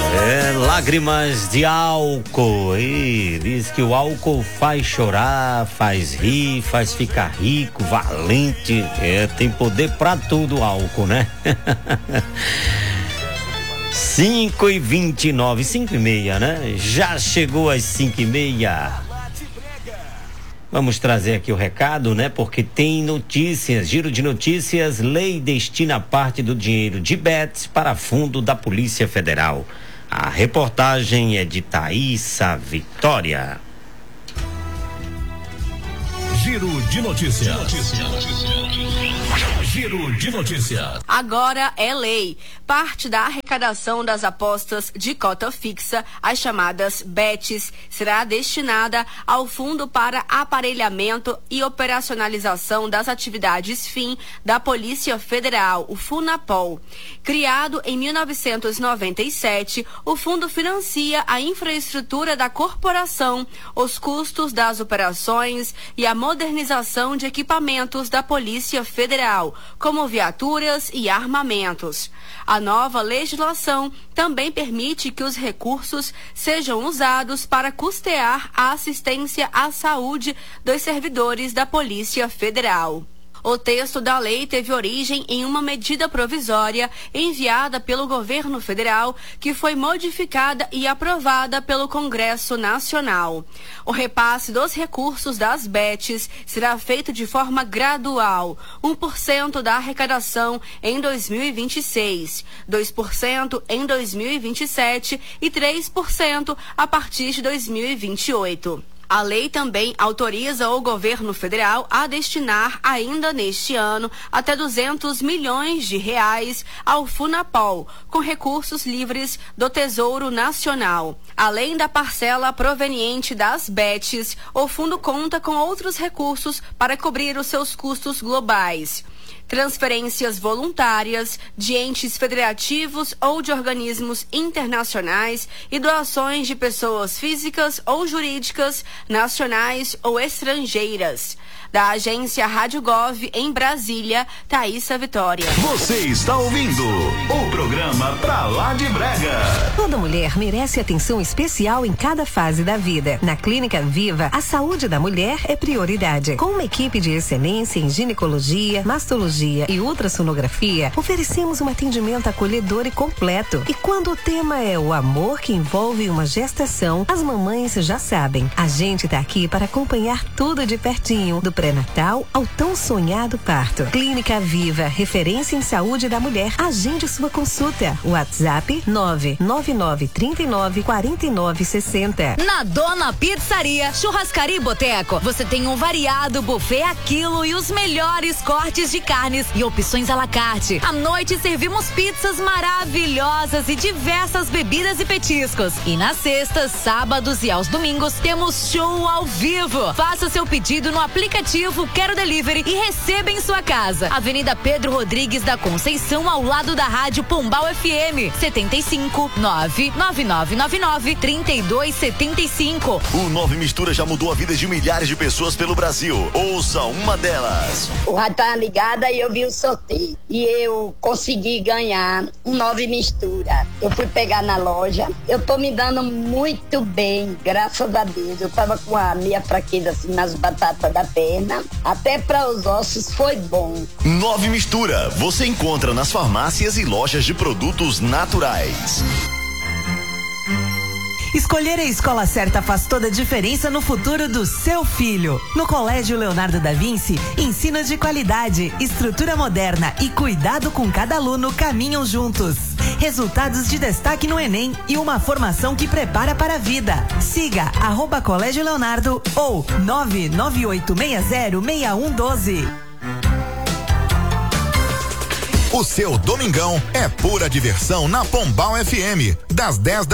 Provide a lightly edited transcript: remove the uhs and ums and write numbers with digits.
Lágrimas de álcool. E diz que o álcool faz chorar, faz rir, faz ficar rico, valente. Tem poder pra tudo o álcool, né? 5h29, 5h30, né? Já chegou às 5h30. Vamos trazer aqui o recado, né? Porque tem notícias, giro de notícias. Lei destina parte do dinheiro de bets para fundo da Polícia Federal. A reportagem é de Thaísa Vitória. Giro de notícias. Giro de notícias. Agora é lei. Parte da arrecadação das apostas de cota fixa, as chamadas bets, será destinada ao Fundo para Aparelhamento e Operacionalização das Atividades FIM da Polícia Federal, o FUNAPOL. Criado em 1997, o fundo financia a infraestrutura da corporação, os custos das operações e a modernização de equipamentos da Polícia Federal, como viaturas e armamentos. A nova legislação também permite que os recursos sejam usados para custear a assistência à saúde dos servidores da Polícia Federal. O texto da lei teve origem em uma medida provisória enviada pelo governo federal, que foi modificada e aprovada pelo Congresso Nacional. O repasse dos recursos das bets será feito de forma gradual, 1% da arrecadação em 2026, 2% em 2027 e 3% a partir de 2028. A lei também autoriza o governo federal a destinar ainda neste ano até 200 milhões de reais ao FUNAPOL, com recursos livres do Tesouro Nacional. Além da parcela proveniente das bets, o fundo conta com outros recursos para cobrir os seus custos globais. Transferências voluntárias de entes federativos ou de organismos internacionais e doações de pessoas físicas ou jurídicas, nacionais ou estrangeiras. Da agência Rádio Gov em Brasília, Thaísa Vitória. Você está ouvindo o programa Pra Lá de Brega. Toda mulher merece atenção especial em cada fase da vida. Na Clínica Viva, a saúde da mulher é prioridade. Com uma equipe de excelência em ginecologia, mastologia e ultrassonografia, oferecemos um atendimento acolhedor e completo. E quando o tema é o amor que envolve uma gestação, as mamães já sabem. A gente tá aqui para acompanhar tudo de pertinho, do pré-natal ao tão sonhado parto. Clínica Viva, referência em saúde da mulher. Agende sua consulta. WhatsApp 999394960. Na Dona Pizzaria, Churrascaria e Boteco, você tem um variado buffet a quilo e os melhores cortes de carnes e opções à la carte. À noite servimos pizzas maravilhosas e diversas bebidas e petiscos. E nas sextas, sábados e aos domingos temos show ao vivo. Faça seu pedido no aplicativo Quero Delivery e receba em sua casa. Avenida Pedro Rodrigues da Conceição, ao lado da Rádio Pombal FM. 75 99999 3275. O Nove Mistura já mudou a vida de milhares de pessoas pelo Brasil. Ouça uma delas. O rádio tá ligada e eu vi o sorteio. E eu consegui ganhar um Nove Mistura. Eu fui pegar na loja. Eu tô me dando muito bem, graças a Deus. Eu tava com a minha fraqueza assim nas batatas da perna. Até para os ossos foi bom. Nove Mistura, você encontra nas farmácias e lojas de produtos naturais. Escolher a escola certa faz toda a diferença no futuro do seu filho. No Colégio Leonardo da Vinci, ensino de qualidade, estrutura moderna e cuidado com cada aluno caminham juntos. Resultados de destaque no Enem e uma formação que prepara para a vida. Siga @Colégio Leonardo ou 998606112. O seu domingão é pura diversão na Pombal FM, das 10 da